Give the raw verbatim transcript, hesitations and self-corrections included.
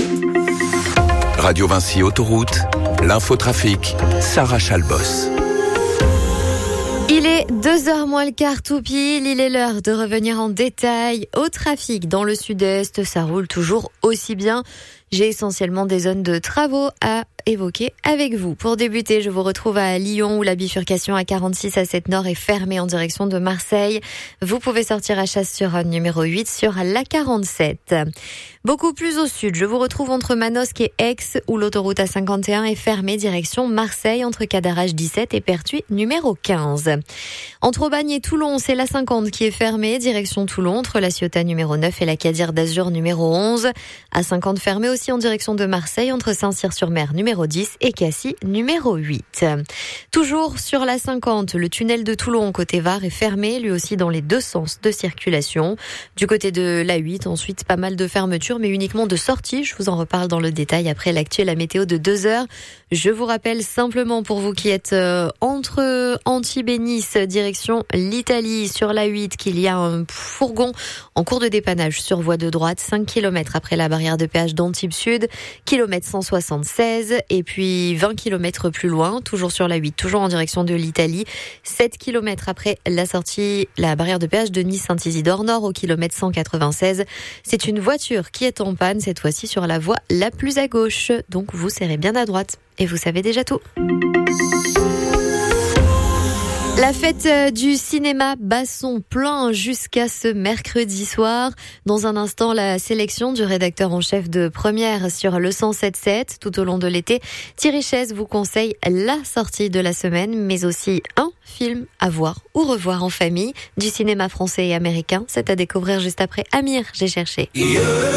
Radio Vinci Autoroute, l'infotrafic, Sarah Chalbos. Il est deux heures moins le quart tout pile, il est l'heure de revenir en détail au trafic dans le sud-est. Ça roule toujours aussi bien. J'ai essentiellement des zones de travaux à évoquer avec vous. Pour débuter, je vous retrouve à Lyon où la bifurcation à quarante-six à sept nord est fermée en direction de Marseille. Vous pouvez sortir à Chasse-sur-Rhône numéro huit sur la quarante-sept. Beaucoup plus au sud, je vous retrouve entre Manosque et Aix où l'autoroute A cinquante et un est fermée direction Marseille entre Cadarache dix-sept et Pertuis numéro quinze. Entre Aubagne et Toulon, c'est la cinquante qui est fermée direction Toulon entre la Ciotat numéro neuf et la Cadir d'Azur numéro onze. A cinquante fermée aussi en direction de Marseille entre Saint-Cyr-sur-Mer numéro dix et Cassis numéro huit. Toujours sur la cinquante, le tunnel de Toulon côté Var est fermé, lui aussi dans les deux sens de circulation. Du côté de l'A huit, ensuite pas mal de fermetures, mais uniquement de sorties. Je vous en reparle dans le détail après l'actu et la météo de deux heures. Je vous rappelle simplement pour vous qui êtes euh, entre Antibes et Nice, direction l'Italie sur l'A huit, qu'il y a un fourgon en cours de dépannage sur voie de droite, cinq kilomètres après la barrière de péage d'Antibes Sud, kilomètre cent soixante-seize, et puis vingt kilomètres plus loin, toujours sur l'A huit, toujours en direction de l'Italie, sept kilomètres après la sortie, la barrière de péage de Nice-Saint-Isidore-Nord au kilomètre cent quatre-vingt-seize. C'est une voiture qui est en panne, cette fois-ci sur la voie la plus à gauche, donc vous serrez bien à droite. Et vous savez déjà tout. La fête du cinéma bat son plein jusqu'à ce mercredi soir. Dans un instant, la sélection du rédacteur en chef de Première sur le cent sept sept. Tout au long de l'été, Thierry Chaise vous conseille la sortie de la semaine, mais aussi un film à voir ou revoir en famille. Du cinéma français et américain, c'est à découvrir juste après Amir, j'ai cherché.